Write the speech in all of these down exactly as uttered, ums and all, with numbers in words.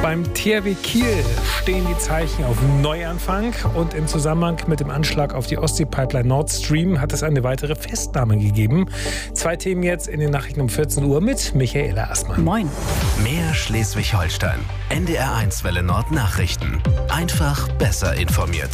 Beim T H W Kiel stehen die Zeichen auf Neuanfang und im Zusammenhang mit dem Anschlag auf die Ostsee-Pipeline Nord Stream hat es eine weitere Festnahme gegeben. Zwei Themen jetzt in den Nachrichten um vierzehn Uhr mit Michaela Assmann. Moin. Mehr Schleswig-Holstein. N D R eins Welle Nord Nachrichten. Einfach besser informiert.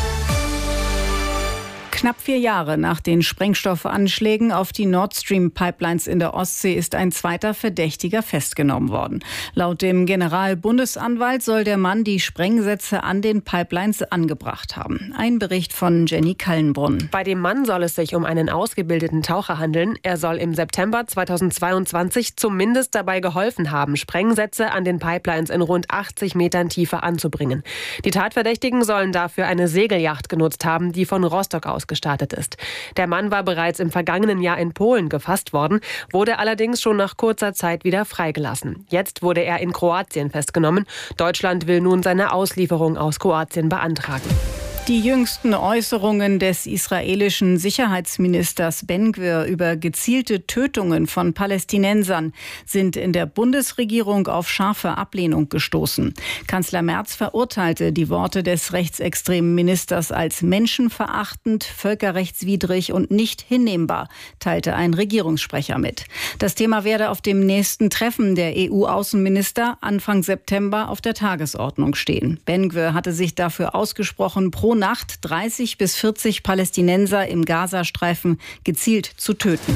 Knapp vier Jahre nach den Sprengstoffanschlägen auf die Nord Stream Pipelines in der Ostsee ist ein zweiter Verdächtiger festgenommen worden. Laut dem Generalbundesanwalt soll der Mann die Sprengsätze an den Pipelines angebracht haben. Ein Bericht von Jenny Kallenbrunn. Bei dem Mann soll es sich um einen ausgebildeten Taucher handeln. Er soll im September zweitausendzweiundzwanzig zumindest dabei geholfen haben, Sprengsätze an den Pipelines in rund achtzig Metern Tiefe anzubringen. Die Tatverdächtigen sollen dafür eine Segelyacht genutzt haben, die von Rostock aus gestartet ist. Der Mann war bereits im vergangenen Jahr in Polen gefasst worden, wurde allerdings schon nach kurzer Zeit wieder freigelassen. Jetzt wurde er in Kroatien festgenommen. Deutschland will nun seine Auslieferung aus Kroatien beantragen. Die jüngsten Äußerungen des israelischen Sicherheitsministers Ben-Gvir über gezielte Tötungen von Palästinensern sind in der Bundesregierung auf scharfe Ablehnung gestoßen. Kanzler Merz verurteilte die Worte des rechtsextremen Ministers als menschenverachtend, völkerrechtswidrig und nicht hinnehmbar, teilte ein Regierungssprecher mit. Das Thema werde auf dem nächsten Treffen der E U-Außenminister Anfang September auf der Tagesordnung stehen. Ben-Gvir hatte sich dafür ausgesprochen, pro Nacht dreißig bis vierzig Palästinenser im Gazastreifen gezielt zu töten.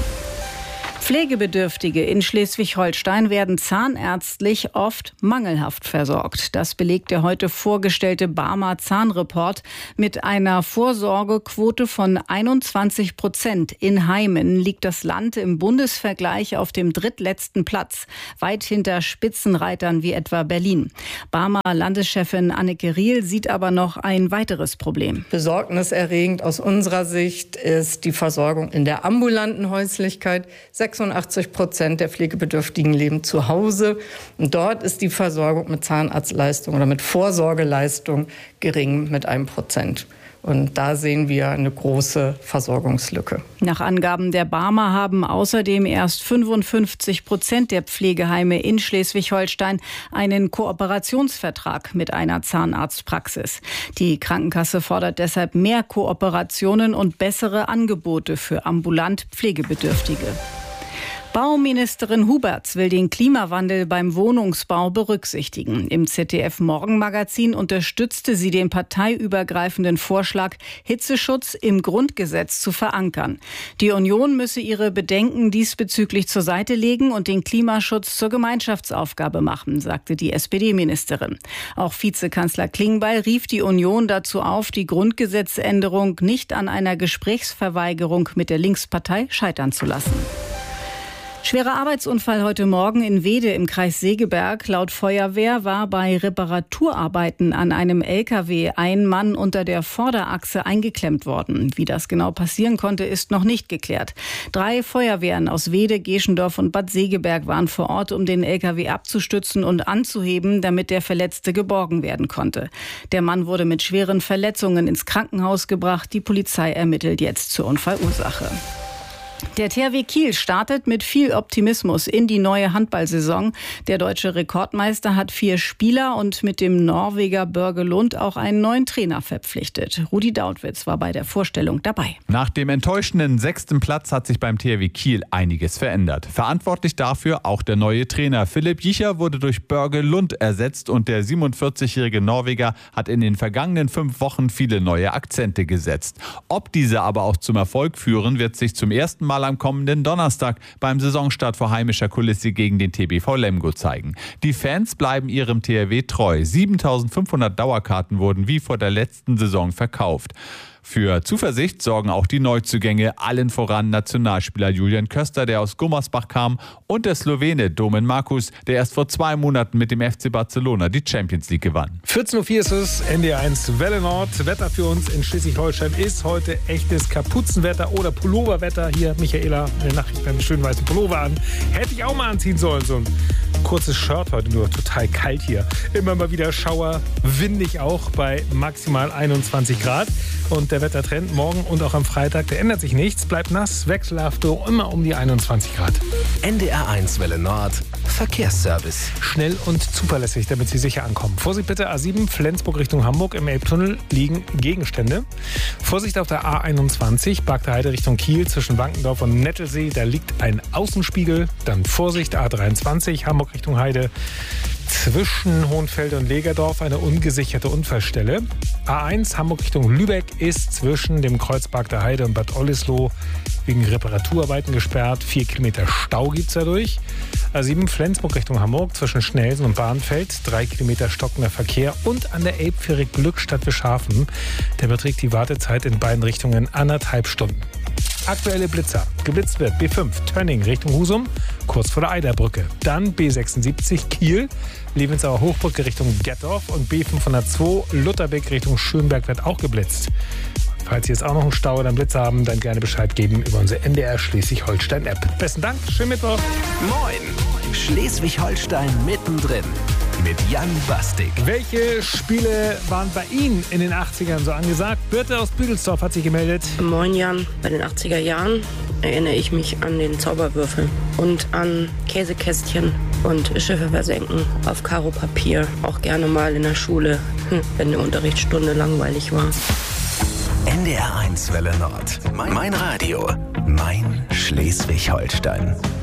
Pflegebedürftige in Schleswig-Holstein werden zahnärztlich oft mangelhaft versorgt. Das belegt der heute vorgestellte Barmer Zahnreport. Mit einer Vorsorgequote von einundzwanzig Prozent in Heimen liegt das Land im Bundesvergleich auf dem drittletzten Platz, weit hinter Spitzenreitern wie etwa Berlin. Barmer Landeschefin Anneke Riel sieht aber noch ein weiteres Problem. Besorgniserregend aus unserer Sicht ist die Versorgung in der ambulanten Häuslichkeit. sechsundachtzig Prozent der Pflegebedürftigen leben zu Hause. Und dort ist die Versorgung mit Zahnarztleistung oder mit Vorsorgeleistung gering mit einem Prozent. Und da sehen wir eine große Versorgungslücke. Nach Angaben der Barmer haben außerdem erst fünfundfünfzig Prozent der Pflegeheime in Schleswig-Holstein einen Kooperationsvertrag mit einer Zahnarztpraxis. Die Krankenkasse fordert deshalb mehr Kooperationen und bessere Angebote für ambulant Pflegebedürftige. Bauministerin Huberts will den Klimawandel beim Wohnungsbau berücksichtigen. Im Z D F-Morgenmagazin unterstützte sie den parteiübergreifenden Vorschlag, Hitzeschutz im Grundgesetz zu verankern. Die Union müsse ihre Bedenken diesbezüglich zur Seite legen und den Klimaschutz zur Gemeinschaftsaufgabe machen, sagte die S P D-Ministerin. Auch Vizekanzler Klingbeil rief die Union dazu auf, die Grundgesetzänderung nicht an einer Gesprächsverweigerung mit der Linkspartei scheitern zu lassen. Schwerer Arbeitsunfall heute Morgen in Wede im Kreis Segeberg. Laut Feuerwehr war bei Reparaturarbeiten an einem L K W ein Mann unter der Vorderachse eingeklemmt worden. Wie das genau passieren konnte, ist noch nicht geklärt. Drei Feuerwehren aus Wede, Geschendorf und Bad Segeberg waren vor Ort, um den L K W abzustützen und anzuheben, damit der Verletzte geborgen werden konnte. Der Mann wurde mit schweren Verletzungen ins Krankenhaus gebracht. Die Polizei ermittelt jetzt zur Unfallursache. Der T H W Kiel startet mit viel Optimismus in die neue Handballsaison. Der deutsche Rekordmeister hat vier Spieler und mit dem Norweger Børge Lund auch einen neuen Trainer verpflichtet. Rudi Dautwitz war bei der Vorstellung dabei. Nach dem enttäuschenden sechsten Platz hat sich beim T H W Kiel einiges verändert. Verantwortlich dafür auch der neue Trainer. Philipp Jicher wurde durch Børge Lund ersetzt und der siebenundvierzigjährige Norweger hat in den vergangenen fünf Wochen viele neue Akzente gesetzt. Ob diese aber auch zum Erfolg führen, wird sich zum ersten Mal am kommenden Donnerstag beim Saisonstart vor heimischer Kulisse gegen den T B V Lemgo zeigen. Die Fans bleiben ihrem T H W treu. siebentausendfünfhundert Dauerkarten wurden wie vor der letzten Saison verkauft. Für Zuversicht sorgen auch die Neuzugänge, allen voran Nationalspieler Julian Köster, der aus Gummersbach kam, und der Slowene Domen Markus, der erst vor zwei Monaten mit dem F C Barcelona die Champions League gewann. vierzehn Uhr vier ist es, N D R eins Welle Nord. Wetter für uns in Schleswig-Holstein ist heute echtes Kapuzenwetter oder Pulloverwetter. Hier, Michaela, in der Nachricht einen schönen weißen Pullover an. Hätte ich auch mal anziehen sollen, so ein kurzes Shirt heute, nur total kalt hier. Immer mal wieder Schauer, windig auch bei maximal einundzwanzig Grad. Und der Wettertrend morgen und auch am Freitag, der ändert sich nichts, bleibt nass, wechselhaft, immer um die einundzwanzig Grad. N D R eins Welle Nord, Verkehrsservice. Schnell und zuverlässig, damit Sie sicher ankommen. Vorsicht bitte, A sieben, Flensburg Richtung Hamburg. Im Elbtunnel liegen Gegenstände. Vorsicht auf der A einundzwanzig, Bargter Heide Richtung Kiel zwischen Wankendorf und Nettelsee. Da liegt ein Außenspiegel. Dann Vorsicht, A dreiundzwanzig, Hamburg Richtung Heide. Zwischen Hohenfelde und Legerdorf eine ungesicherte Unfallstelle. A eins Hamburg Richtung Lübeck ist zwischen dem Kreuz Bargter Heide und Bad Oldesloe wegen Reparaturarbeiten gesperrt. Vier Kilometer Stau gibt es dadurch. A sieben Flensburg Richtung Hamburg zwischen Schnelsen und Bahnfeld. Drei Kilometer stockender Verkehr. Und an der Elbfähre Glückstadt Wischhafen. Der beträgt die Wartezeit in beiden Richtungen anderthalb Stunden. Aktuelle Blitzer. Geblitzt wird B fünf Tönning Richtung Husum, kurz vor der Eiderbrücke. Dann B sechsundsiebzig Kiel, Lebensauer Hochbrücke Richtung Gettorf und B fünfhundertzwei Lutterbeck Richtung Schönberg wird auch geblitzt. Falls Sie jetzt auch noch einen Stau oder einen Blitzer haben, dann gerne Bescheid geben über unsere N D R Schleswig-Holstein-App. Besten Dank, schönen Mittwoch. Moin! Schleswig-Holstein mittendrin mit Jan Bastik. Welche Spiele waren bei Ihnen in den achtzigern so angesagt? Birte aus Büdelsdorf hat sich gemeldet. Moin Jan, bei den achtziger Jahren erinnere ich mich an den Zauberwürfel und an Käsekästchen und Schiffe versenken auf Karo-Papier. Auch gerne mal in der Schule, wenn eine Unterrichtsstunde langweilig war. N D R eins Welle Nord. Mein Radio. Mein Schleswig-Holstein.